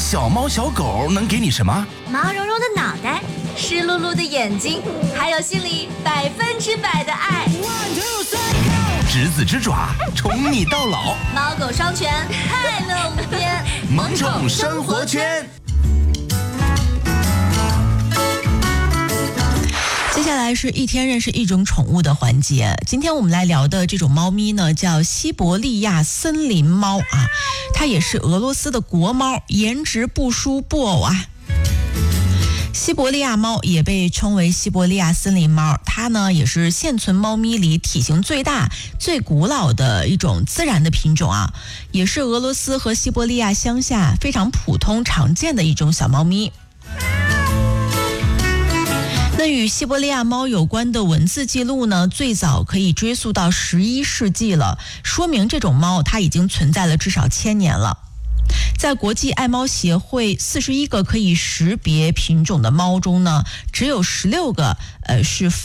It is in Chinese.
小猫小狗能给你什么？ 毛茸茸的脑袋，湿漉漉的眼睛，还有心里100%的爱。 执子之爪，宠你到老。 猫狗双全，快乐无边。 萌宠生活圈。 接下来是一天认识一种宠物的环节。今天我们来聊的这种猫咪呢，叫西伯利亚森林猫啊，它也是俄罗斯的国猫，颜值不输布偶啊。西伯利亚猫也被称为西伯利亚森林猫，它呢也是现存猫咪里体型最大、最古老的一种自然的品种啊，也是俄罗斯和西伯利亚乡下非常普通常见的一种小猫咪。那与西伯利亚猫有关的文字记录呢，最早可以追溯到11世纪了，说明这种猫它已经存在了至少1000年了。在国际爱猫协会41个可以识别品种的猫中呢，只有16个是